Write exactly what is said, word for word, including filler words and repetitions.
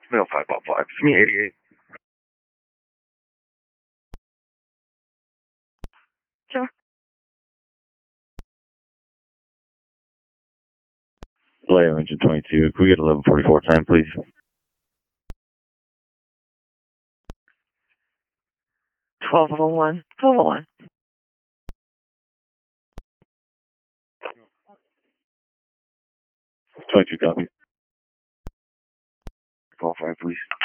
Mail five five five. Me eighty-eight. Sure. Layer engine twenty-two. Can we get eleven forty-four time, please? twelve oh one. twelve oh one. twenty-two copy. Call five, please.